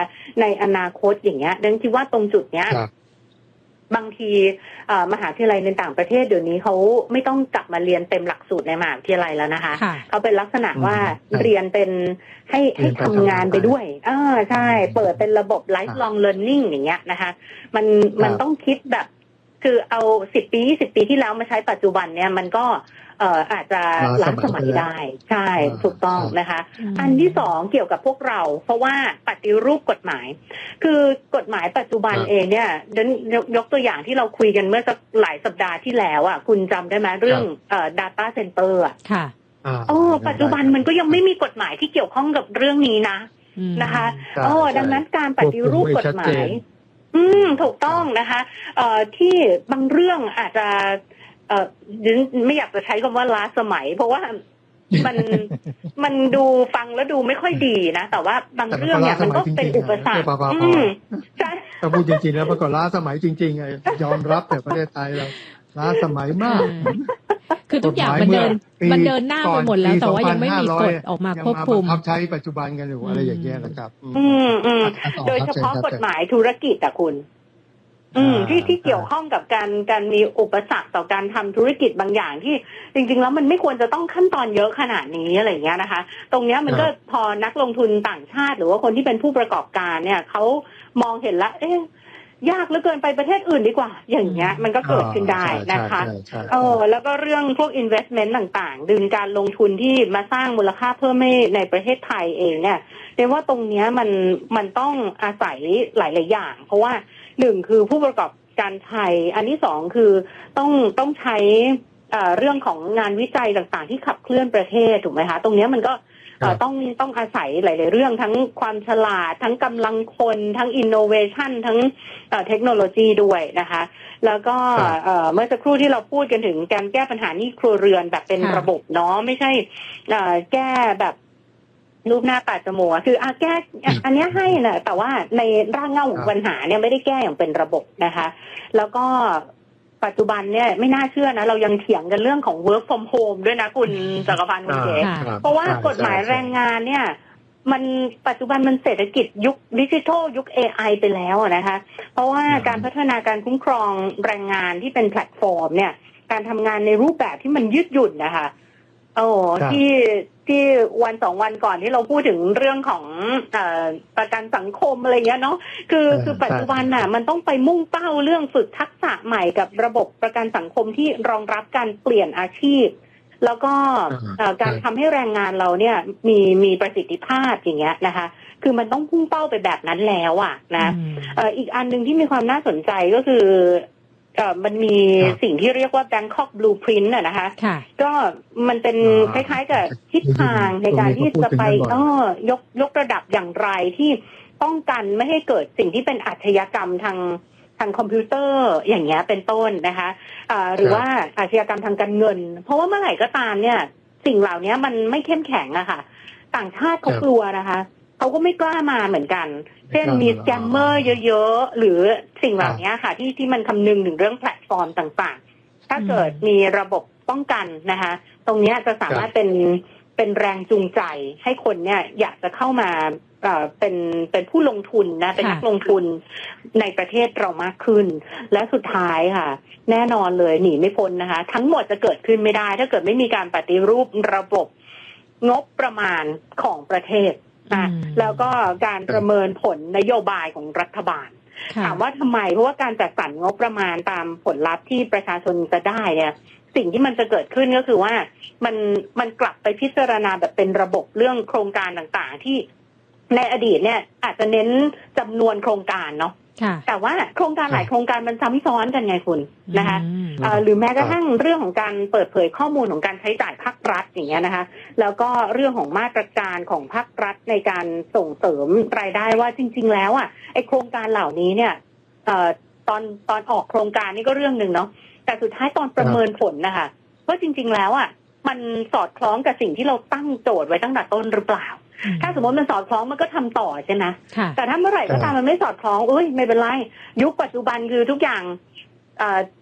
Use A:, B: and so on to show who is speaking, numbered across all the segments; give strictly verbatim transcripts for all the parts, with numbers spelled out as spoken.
A: ในอนาคตอย่างเงี้ยดังคิดว่าตรงจุดเนี้ยบางทีมหาวิทยาลัยในต่างประเทศเดี๋ยวนี้เขาไม่ต้องกลับมาเรียนเต็มหลักสูตรในมหาวิทยาลัยแล้วนะคะเขาเป็นลักษณะว่าเรียนเป็นให้ให้ทำงานไปด้วยเออใช่เปิดเป็นระบบ lifelong learning อย่างเงี้ยนะคะมันมันต้องคิดแบบคือเอาสิบปียี่สิบปีที่แล้วมาใช้ปัจจุบันเนี่ยมันก็เอ่ออาจจะล้าสมัยได้ใช่ถูกต้องนะคะอันที่สองเกี่ยวกับพวกเราเพราะว่าปฏิรูปกฎหมายคือกฎหมายปัจจุบันเองเนี่ยยกตัวอย่างที่เราคุยกันเมื่อสักหลายสัปดาห์ที่แล้วอ่ะคุณจำได้ไหมเรื่องเอ่อ data center อ่ะค่ะอ๋อปัจจุบันมันก็ยังไม่มีกฎหมายที่เกี่ยวข้องกับเรื่องนี้นะนะคะอ๋อดังนั้นการปฏิรูปกฎหมายอืมถูกต้องนะคะเอ่อที่บางเรื่องอาจจะเอ่อไม่อยากจะใช้คำว่าล้าสมัยเพราะว่ามันมันดูฟังแล้วดูไม่ค่อยดีนะแต่ว่าบางเรื่องเนี่ยมันก็เป็นอุปสรรคอืมใช่
B: ถ้าพูดจริงๆแล้วมันก็ล้าสมัยจริงๆไงยอมรับแต่ประเทศไทยเราล้าสมัยมาก
C: คือทุกอย่างมันเดินมันเดินหน้าไปหมดแล้วแต่ว่ายังไม่มีกฎออกมาควบคุม
B: บังคับใช้ปัจจุบันกันอยู่อะไรอย่างเงี้ยนะครับ
A: อืมอืมโดยเฉพาะกฎหมายธุรกิจอะคุณอืมที่ที่เกี่ยวข้องกับการการมีอุปสรรคต่อการทำธุรกิจบางอย่างที่จริงๆแล้วมันไม่ควรจะต้องขั้นตอนเยอะขนาดนี้อะไรอย่างเงี้ยนะคะตรงเนี้ยมันก็พอนักลงทุนต่างชาติหรือว่าคนที่เป็นผู้ประกอบการเนี่ยเขามองเห็นละเอ๊ะยากเหลือเกินไปประเทศอื่นดีกว่าอย่างเงี้ยมันก็เกิดขึ้นได้นะคะเออแล้วก็เรื่องพวก investment ต่างๆดึงการลงทุนที่มาสร้างมูลค่าเพิ่มให้ในประเทศไทยเองเนี่ยเรียกว่าตรงเนี้ยมันมันต้องอาศัยหลายๆอย่างเพราะว่าหนึ่งคือผู้ประกอบการไทยอันที่สองคือต้องต้องใช้เรื่องของงานวิจัยต่างๆที่ขับเคลื่อนประเทศถูกไหมคะตรงนี้มันก็ต้องต้องอาศัยหลายๆเรื่องทั้งความฉลาดทั้งกำลังคนทั้งอินโนเวชันทั้งเทคโนโลยีด้วยนะคะแล้วก็เมื่อสักครู่ที่เราพูดกันถึงการแก้ปัญหาหนี้ครัวเรือนแบบเป็นระบบเนาะไม่ใช่แก้แบบรูปหน้าปาดจมูกคืออ่ะแก้อันนี้ให้นะแต่ว่าในรากเหง้าของปัญหาเนี่ยไม่ได้แก้อย่างเป็นระบบนะคะแล้วก็ปัจจุบันเนี่ยไม่น่าเชื่อนะเรายังเถียงกันเรื่องของ work from home ด้วยนะคุณจักรพันธ์คุณเก๋เพราะว่ากฎหมายแรงงานเนี่ยมันปัจจุบันมันเศรษฐกิจยุคดิจิทัลยุค เอ ไอ ไปแล้วนะคะเพราะว่าการพัฒนาการคุ้มครองแรงงานที่เป็นแพลตฟอร์มเนี่ยการทำงานในรูปแบบที่มันยืดหยุ่นนะคะโอ้ที่ที่วันสองวันก่อนที่เราพูดถึงเรื่องของเอ่อประกันสังคมอะไรเงี้ยเนาะคือคือปัจจุบันน่ะมันต้องไปมุ่งเป้าเรื่องฝึกทักษะใหม่กับระบบประกันสังคมที่รองรับการเปลี่ยนอาชีพแล้วก็การทำให้แรงงานเราเนี่ยมีมีประสิทธิภาพอย่างเงี้ยนะคะคือมันต้องพุ่งเป้าไปแบบนั้นแล้วอ่ะนะเอ่ออีกอันนึงที่มีความน่าสนใจก็คือเอ่อมันมีสิ่งที่เรียกว่า Bangkok Blueprint น่ะนะคะก็มันเป็นคล้ายๆกับทิศทางในการที่จะไปเออยกยกระดับอย่างไรที่ป้องกันไม่ให้เกิดสิ่งที่เป็นอาชญากรรมทางทางคอมพิวเตอร์อย่างเงี้ยเป็นต้นนะคะอ่าหรือว่าอาชญากรรมทางการเงินเพราะว่าเมื่อไหร่ก็ตามเนี่ยสิ่งเหล่านี้มันไม่เข้มแข็งอะค่ะต่างชาติเขากลัวนะคะเขาก็ไม่กล้ามาเหมือนกันเช่นมีสแกมเมอร์เยอะๆหรือสิ่งเหล่านี้ค่ะที่ที่มันคำนึงถึงเรื่องแพลตฟอร์มต่างๆถ้าเกิดมีระบบป้องกันนะคะตรงนี้จะสามารถเป็นเป็นแรงจูงใจให้คนเนี่ยอยากจะเข้ามาเอ่อเป็นเป็นผู้ลงทุนนะเป็นนักลงทุนในประเทศเรามากขึ้นและสุดท้ายค่ะแน่นอนเลยหนีไม่พ้นนะคะทั้งหมดจะเกิดขึ้นไม่ได้ถ้าเกิดไม่มีการปฏิรูประบบงบประมาณของประเทศนะแล้วก็การประเมินผลนโยบายของรัฐบาลถามว่าทำไมเพราะว่าการจัดสรรงบประมาณตามผลลัพธ์ที่ประชาชนจะได้เนี่ยสิ่งที่มันจะเกิดขึ้นก็คือว่ามันมันกลับไปพิจารณาแบบเป็นระบบเรื่องโครงการต่างๆที่ในอดีตเนี่ยอาจจะเน้นจำนวนโครงการเนาะแต่ว่าโครงการหลายโครงการมันซ้ำซ้อนกันไงคุณนะคะหรือแม้กระทั่งเรื่องของการเปิดเผยข้อมูลของการใช้จ่ายภาครัฐอย่างเงี้ยนะคะแล้วก็เรื่องของมาตรการของภาครัฐในการส่งเสริมรายได้ว่าจริงๆแล้วอ่ะไอโครงการเหล่านี้เนี่ยตอนตอนออกโครงการนี่ก็เรื่องนึงเนาะแต่สุดท้ายตอนประเมินผลนะคะว่าจริงๆแล้วอ่ะมันสอดคล้องกับสิ่งที่เราตั้งโจทย์ไว้ตั้งแต่ต้นหรือเปล่าถ้าสมมติมันสอดคล้องมันก็ทำต่อใช่ไหมแต่ถ้าเมื่อไหร่ก็ตามมันไม่สอดคล้องเอ้ยไม่เป็นไรยุคปัจจุบันคือทุกอย่าง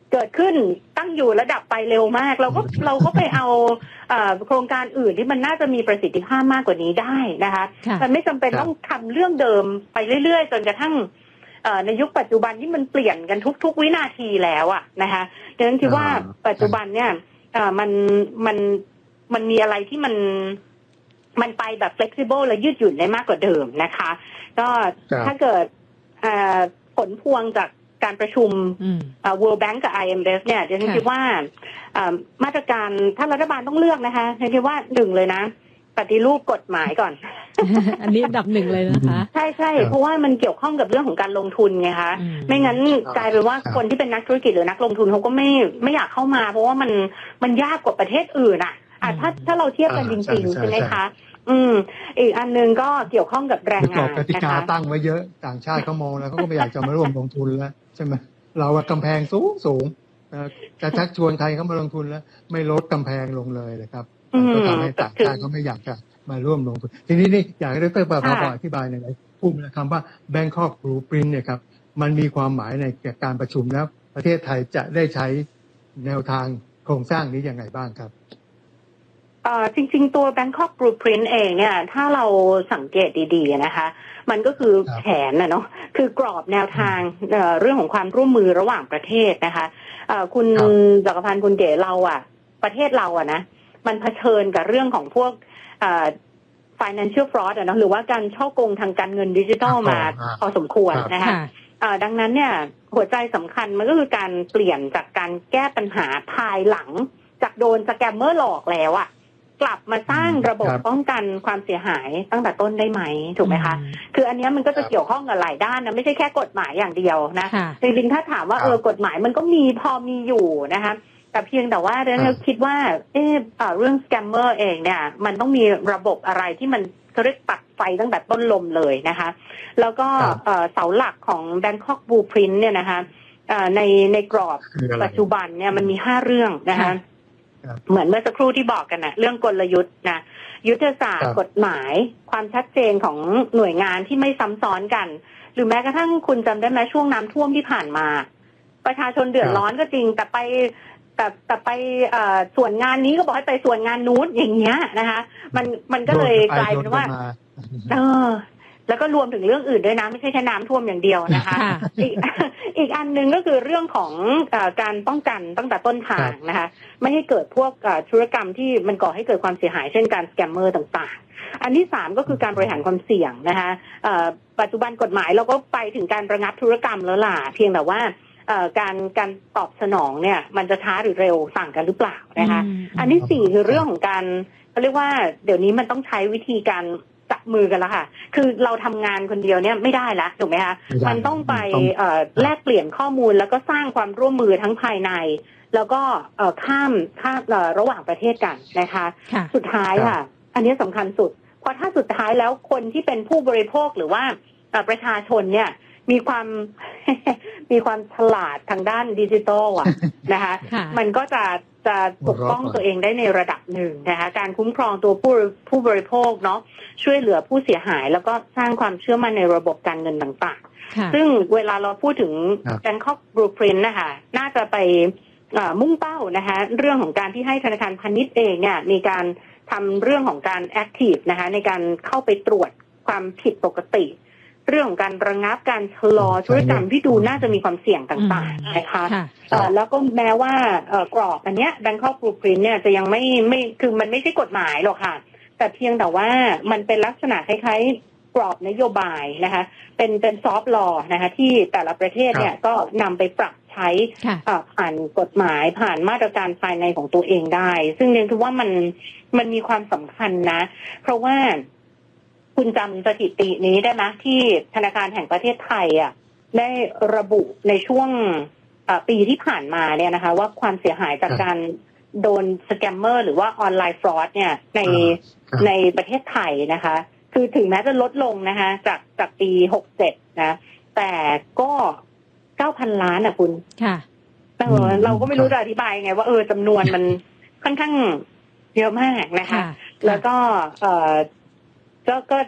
A: เกิดขึ้นตั้งอยู่ระดับไปเร็วมากเราก็เราก็ไปเอาโครงการอื่นที่มันน่าจะมีประสิทธิภาพมากกว่านี้ได้นะคะมันไม่จำเป็นต้องทำเรื่องเดิมไปเรื่อยๆจนกระทั่งในยุคปัจจุบันที่มันเปลี่ยนกันทุกๆวินาทีแล้วอ่ะนะคะดังนั้นคิดว่าปัจจุบันเนี่ยมันมันมันมีอะไรที่มันมันไปแบบ flexible และยืดหยุ่นได้มากกว่าเดิมนะคะก็ถ้าเกิดผลพวงจากการประชุม World Bank กับ ไอ เอ็ม เอฟ เนี่ยดิฉันคิดว่ามาตรการถ้ารัฐบาลต้องเลือกนะคะดิฉันคิดว่าหนึ่งเลยนะปฏิรูปกฎหมายก่อน
C: อันนี้อันดับหนึ่งเลยนะคะ
A: ใช่ใช่เพราะว่ามันเกี่ยวข้องกับเรื่องของการลงทุนไงคะไม่งั้นกลายเป็นว่าคนที่เป็นนักธุรกิจหรือนักลงทุนเขาก็ไม่ไม่อยากเข้ามาเพราะว่ามันมันยากกว่าประเทศอื่นอ่ะอ่ะถ้าถ้าเราเทียบกันจริงๆใช่ไหมคะอืมอีกอันนึงก็เกี่ยวข้องกับแรงงาน
B: นะคะกติกาตั้งไว้เยอะต่างชาติเขามองแล้วเขาก็ไม่อยากจะมาร่วมลงทุนแล้วใช่ไหมเรากำแพงสูงสูงจะชักชวนใครเข้ามาลงทุนแล้วไม่ลดกำแพงลงเลยนะครับก็ทำให้ต่างชาติเขาไม่อยากจะมาร่วมลงทุนทีนี้นี่อยากให้ดร.ปภาพรอธิบายหน่อยพูดคำว่า Bangkok Blueprint เนี่ยครับมันมีความหมายในการประชุมแล้วประเทศไทยจะได้ใช้แนวทางโครงสร้างนี้ยังไงบ้างครับ
A: เอ่อจริงๆตัว Bangkok Blueprint เองเนี่ยถ้าเราสังเกตดีๆนะคะมันก็คือแผนนะเนาะคือกรอบแนวทางเอ่อเรื่องของความร่วมมือระหว่างประเทศนะคะเอ่อคุณจักรพันธ์คุณเก๋เราอ่ะประเทศเราอ่ะนะมันเผชิญกับเรื่องของพวกเอ่อ financial fraud อ่ะเนาะหรือว่าการช่อโกงทางการเงินดิจิทัลมาพอสมควรนะคะเอ่อดังนั้นเนี่ยหัวใจสำคัญมันก็คือการเปลี่ยนจากการแก้ปัญหาภายหลังจากโดนสแกมเมอร์หลอกแล้วอ่ะกลับมาสร้างระบบป้องกันความเสียหายตั้งแต่ต้นได้ไหมถูกไหมคะคืออันนี้มันก็จะเกี่ยวข้องกับหลายด้านนะไม่ใช่แค่กฎหมายอย่างเดียวนะจริงๆถ้าถามว่าเออกฎหมายมันก็มีพอมีอยู่นะคะแต่เพียงแต่ว่าเราคิดว่าเออเรื่องสแกมเมอร์เองเนี่ยมันต้องมีระบบอะไรที่มันเรียกตัดไฟตั้งแต่ต้นลมเลยนะคะแล้วก็เสาหลักของ Bangkok Blueprint เนี่ยนะคะในในกรอบปัจจุบันเนี่ยมันมีห้าเรื่องนะคะเหมือนเมื่อสักครู่ที่บอกกันนะเรื่องกลยุทธ์นะยุทธศาสตร์กฎหมายความชัดเจนของหน่วยงานที่ไม่ซ้ำซ้อนกันหรือแม้กระทั่งคุณจำได้ไหมช่วงน้ำท่วมที่ผ่านมาประชาชนเดือดร้อนก็จริงแต่ไปแต่แต่ไปส่วนงานนี้ก็บอกให้ไปส่วนงานนู้นอย่างเงี้ยนะคะมันมันก็เลยกลายเป็นว่าเออแล้วก็รวมถึงเรื่องอื่นด้วยนะไม่ใช่แค่น้ำท่วมอย่างเดียวนะคะ อีกอีกอันนึงก็คือเรื่องของการป้องกันตั้งแต่ต้นทางนะคะไม่ให้เกิดพวกธุรกรรมที่มันก่อให้เกิดความเสียหายเช่นการสแกมเมอร์ต่างๆอันที่สามก็คือการบริหารความเสี่ยงนะคะปัจจุบันกฎหมายเราก็ไปถึงการระงับธุรกรรมแล้วล่ะเพียงแต่ว่าการการตอบสนองเนี่ยมันจะช้าหรือเร็วต่างกันหรือเปล่านะคะอันที่สี่คือเรื่องของการเขาเรียกว่าเดี๋ยวนี้มันต้องใช้วิธีการจับมือกันแล้วค่ะคือเราทำงานคนเดียวเนี่ยไม่ได้ละถูกไหมคะมันต้องไปแลกเปลี่ยนข้อมูลแล้วก็สร้างความร่วมมือทั้งภายในแล้วก็ข้ามข้ามระหว่างประเทศกันนะคะสุดท้ายค่ะอันนี้สำคัญสุดเพราะถ้าสุดท้ายแล้วคนที่เป็นผู้บริโภคหรือว่าประชาชนเนี่ยมีความมีความฉลาดทางด้านดิจิทัลอ่ะนะคะมันก็จะจะปกป้องตัวเองได้ในระดับหนึ่งนะคะการคุ้มครองตัวผู้ผู้บริโภคเนาะช่วยเหลือผู้เสียหายแล้วก็สร้างความเชื่อมั่นในระบบการเงินต่างๆซึ่งเวลาเราพูดถึง Bangkok Blueprint นะคะน่าจะไปมุ่งเป้านะคะเรื่องของการที่ให้ธนาคารพาณิชย์เองเนี่ยมีการทำเรื่องของการ active นะคะในการเข้าไปตรวจความผิดปกติเรื่องของการระงับการชะลอธุรกรรมที่ดูน่าจะมีความเสี่ยงต่างๆนะคะแล้วก็แม้ว่ากรอบอันเนี้ย Bangkok Blueprint เนี่ยจะยังไม่ไม่คือมันไม่ใช่กฎหมายหรอกค่ะแต่เพียงแต่ว่ามันเป็นลักษณะคล้ายๆกรอบนโยบายนะคะเป็นเป็นซอฟต์ลอว์นะคะที่แต่ละประเทศเนี่ยก็นำไปปรับใช้ผ่านกฎหมายผ่านมาตรการภายในของตัวเองได้ซึ่งเรียนคิดว่ามันมันมีความสำคัญนะเพราะว่าคุณจำสถิตินี้ได้ไหมที่ธนาคารแห่งประเทศไทยอ่ะได้ระบุในช่วงปีที่ผ่านมาเนี่ยนะคะว่าความเสียหายจากการโดนสแกมเมอร์หรือว่าออนไลน์ฟรอดเนี่ยในในประเทศไทยนะคะคือถึงแม้จะลดลงนะคะจากจากปีหกเจ็ดนะแต่ก็เก้าพันล้านอ่ะคุณค่ะเออเราก็ไม่รู้จะอธิบายไงว่าเออจำนวนมันค่อนข้างเยอะมากนะคะแล้วก็เออก็ก็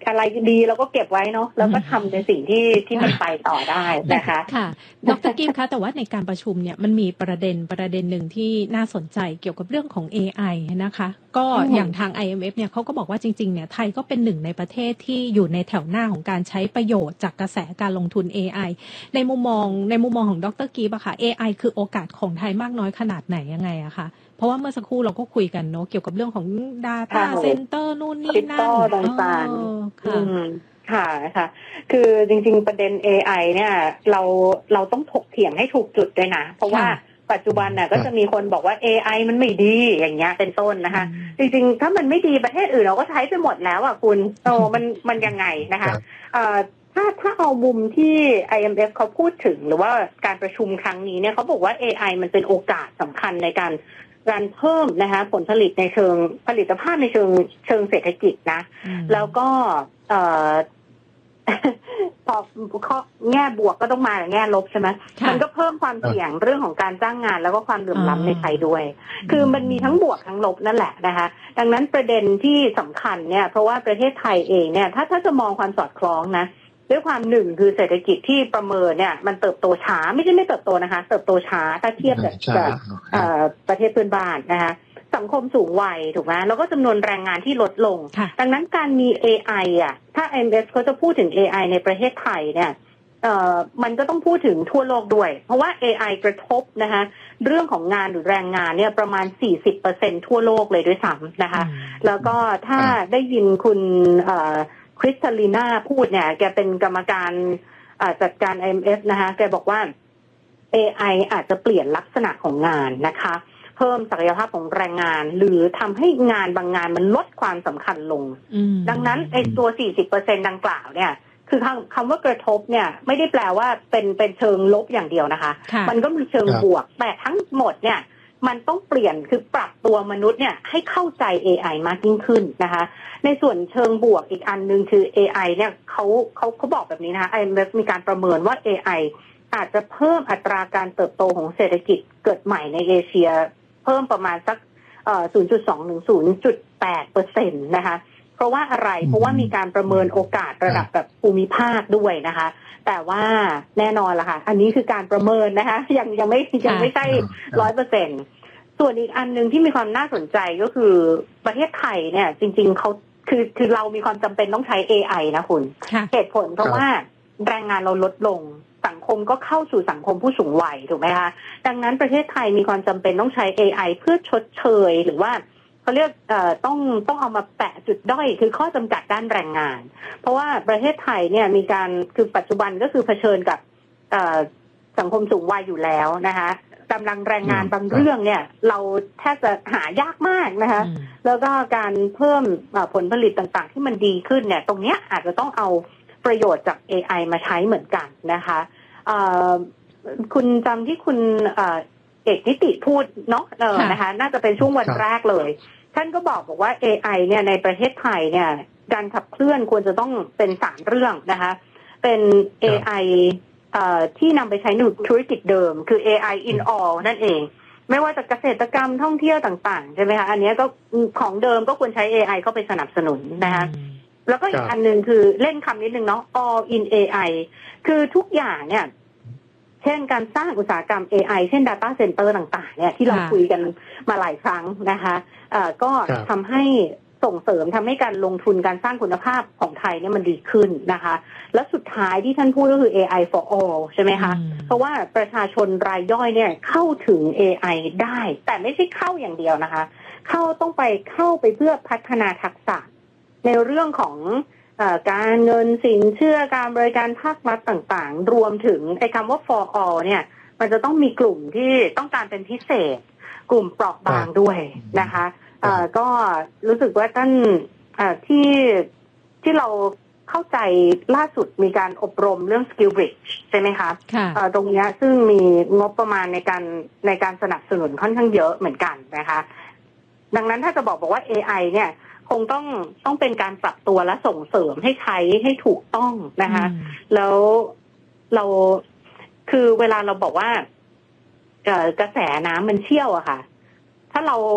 A: อะไรดีเราก็เก็บไว้เนาะแล้วก็ทำในสิ่งที่ที่มันไปต่อได้นะคะ
C: ค่ะดร.กิฟต์คะแต่ว่าในการประชุมเนี่ยมันมีประเด็นประเด็นหนึ่งที่น่าสนใจเกี่ยวกับเรื่องของ เอ ไอ นะคะก็อย่างทาง ไอ เอ็ม เอฟ เนี่ยเขาก็บอกว่าจริงๆเนี่ยไทยก็เป็นหนึ่งในประเทศที่อยู่ในแถวหน้าของการใช้ประโยชน์จากกระแสการลงทุน เอ ไอ ในมุมมองในมุมมองของดร.กิฟต์อะค่ะ เอ ไอ คือโอกาสของไทยมากน้อยขนาดไหนยังไงอะคะเพราะว่าเมื่อสักครู่เราก็คุยกันเนาะเกี่ยวกับเรื่องของ data center นู่นนี่นั่น
A: ต่างๆค่ะค่ะค่ะคือจริงๆประเด็น เอ ไอ เนี่ยเราเราต้องถกเถียงให้ถูกจุดด้วยนะเพราะว่าปัจจุบันน่ะก็จะมีคนบอกว่า เอ ไอ มันไม่ดีอย่างเงี้ยเป็นต้นนะคะจริงๆถ้ามันไม่ดีประเทศอื่นเราก็ใช้ไปหมดแล้วอ่ะคุณโอ้มันมันยังไงนะคะเอ่อถ้าถ้าเอามุมที่ ไอ เอ็ม เอฟ เขาพูดถึงหรือว่าการประชุมครั้งนี้เนี่ยเขาบอกว่า เอ ไอ มันเป็นโอกาสสำคัญในการการเพิ่มนะคะผลผลิตในเชิงผลิตภาพในเชิงเชิงเศรษฐกิจนะแล้วก็เอ่อพอข้อแง่บวกก็ต้องมากับแง่ลบใช่ไหมมันก็เพิ่มความเสี่ยงเรื่องของการจ้างงานแล้วก็ความเหลื่อมล้ำในไทยด้วยคือมันมีทั้งบวกทั้งลบนั่นแหละนะคะดังนั้นประเด็นที่สำคัญเนี่ยเพราะว่าประเทศไทยเองเนี่ยถ้าถ้าจะมองความสอดคล้องนะด้วยความหนึ่งคือเศรษฐกิจที่ประเมินเนี่ยมันเติบโตช้าไม่ใช่ไม่เติบโตนะคะเติบโตช้าถ้าเทียบกับประเทศเพื่อนบ้านนะคะสังคมสูงวัยถูกไหมแล้วก็จำนวนแรงงานที่ลดลงดังนั้นการมี เอ ไอ อ่ะถ้า ไอ เอ็ม เอฟ เขาจะพูดถึง เอ ไอ ในประเทศไทยเนี่ยเอ่อมันก็ต้องพูดถึงทั่วโลกด้วยเพราะว่า เอ ไอ กระทบนะคะเรื่องของงานหรือแรงงานเนี่ยประมาณ สี่สิบเปอร์เซ็นต์ ทั่วโลกเลยด้วยซ้ำนะคะแล้วก็ถ้าได้ยินคุณเอ่อคริสตาลีนาพูดเนี่ยแกเป็นกรรมการจัดการ ไอ เอ็ม เอฟ นะคะแกบอกว่า เอ ไอ อาจจะเปลี่ยนลักษณะของงานนะคะเพิ่มศักยภาพของแรงงานหรือทำให้งานบางงานมันลดความสำคัญลงดังนั้นไอ้ตัว สี่สิบเปอร์เซ็นต์ ดังกล่าวเนี่ยคือคำคำว่ากระทบเนี่ยไม่ได้แปลว่าเป็นเป็นเชิงลบอย่างเดียวนะคะมันก็มีเชิงบวกแต่ทั้งหมดเนี่ยมันต้องเปลี่ยนคือปรับตัวมนุษย์เนี่ยให้เข้าใจ เอ ไอ มากยิ่งขึ้นนะคะในส่วนเชิงบวกอีกอันนึงคือ เอ ไอ เนี่ยเขาเขาเขาบอกแบบนี้นะคะ ไอ เอ็ม เอฟ มีการประเมินว่า เอ ไอ อาจจะเพิ่มอัตราการเติบโตของเศรษฐกิจเกิดใหม่ในเอเชียเพิ่มประมาณสักเอ่อ ศูนย์จุดสอง ถึง ศูนย์จุดแปดเปอร์เซ็นต์ นะคะเพราะว่าอะไรเพราะว่ามีการประเมินโอกาสระดับแบบภูมิภาคด้วยนะคะแต่ว่าแน่นอนล่ะค่ะอันนี้คือการประเมินนะคะยังยังไม่ยังไม่ใช่ ร้อยเปอร์เซ็นต์ ส่วนอีกอันนึงที่มีความน่าสนใจก็คือประเทศไทยเนี่ยจริงๆเขาคือคือเรามีความจำเป็นต้องใช้ เอ ไอ นะคุณเหตุผลเพราะว่าแรงงานเราลดลงสังคมก็เข้าสู่สังคมผู้สูงวัยถูกไหมคะดังนั้นประเทศไทยมีความจำเป็นต้องใช้ เอ ไอ เพื่อชดเชยหรือว่าเขาเรียกเอ่อต้องต้องเอามาแปะจุดด้อยคือข้อจำกัดด้านแรงงานเพราะว่าประเทศไทยเนี่ยมีการคือปัจจุบันก็คือเผชิญกับเอ่อสังคมสูงวัยอยู่แล้วนะคะกำลังแรงงานบางเรื่องเนี่ยเราแทบจะหายากมากนะคะแล้วก็การเพิ่มผลผลิตต่างๆที่มันดีขึ้นเนี่ยตรงเนี้ยอาจจะต้องเอาประโยชน์จาก เอ ไอ มาใช้เหมือนกันนะคะคุณจำที่คุณเอกนิติพูดเนาะเออนะคะน่าจะเป็นช่วงวันแรกเลยท่านก็บอกบอกว่า เอ ไอ เนี่ยในประเทศไทยเนี่ยการขับเคลื่อนควรจะต้องเป็นสามเรื่องนะคะเป็น เอ ไอ ที่นำไปใช้ในธุรกิจเดิมคือ เอ ไอ in all นั่นเองไม่ว่าจะเกษตรกรรมท่องเที่ยวต่างๆใช่ไหมคะอันนี้ก็ของเดิมก็ควรใช้ เอ ไอ เข้าไปสนับสนุนนะคะแล้วก็อีกอันนึงคือเล่นคำนิดนึงเนาะ all in เอ ไอ คือทุกอย่างเนี่ยเช่นการสร้างอุตสาหกรรม เอ ไอ เช่น data center ต่างๆเนี่ยที่เราคุยกันมาหลายครั้งนะคะเอ่อก็ทำให้ส่งเสริมทำให้การลงทุนการสร้างคุณภาพของไทยเนี่ยมันดีขึ้นนะคะและสุดท้ายที่ท่านพูดก็คือ เอ ไอ for all ใช่ไหมคะเพราะว่าประชาชนรายย่อยเนี่ยเข้าถึง เอ ไอ ได้แต่ไม่ใช่เข้าอย่างเดียวนะคะเข้าต้องไปเข้าไปเพื่อพัฒนาทักษะในเรื่องของเอ่อการเงินสินเชื่อการบริการภาครัฐต่างๆรวมถึงไอ้คำว่า for all เนี่ยมันจะต้องมีกลุ่มที่ต้องการเป็นพิเศษกลุ่มเปราะบางด้วยนะคะเอ่อก็รู้สึกว่าท่านเอ่อที่ที่เราเข้าใจล่าสุดมีการอบรมเรื่อง Skill Bridge ใช่ไหมคะเอ่อตรงนี้ซึ่งมีงบประมาณในการในการสนับสนุนค่อนข้างเยอะเหมือนกันนะคะดังนั้นถ้าจะบอกบอกว่า เอ ไอ เนี่ยคงต้องต้องเป็นการปรับตัวและส่งเสริมให้ใช้ให้ถูกต้องนะคะแล้วเราคือเวลาเราบอกว่าเอ่อกระแสน้ำมันเชี่ยวอะค่ะถ้าเรา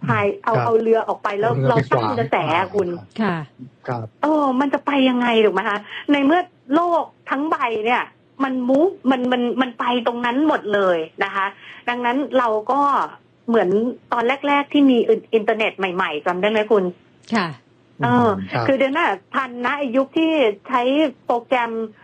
A: พายเอาเอาเรือออกไปแล้วเราตั้งกระแสคุณ
C: ค่ะ
B: ครับ
A: เออมันจะไปยังไงถูกไหมคะในเมื่อโลกทั้งใบเนี่ยมันมูฟมันมันมันไปตรงนั้นหมดเลยนะคะดังนั้นเราก็เหมือนตอนแรกๆที่มีอินเทอร์เน็ตใหม่ๆจำได้ไหมคุณ
C: ค่ะ
A: เออคือเดี๋ยวน่ะทันนะยุคที่ใช้โปรแกรม